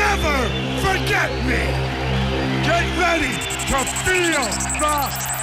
never forget me. Get ready to feel the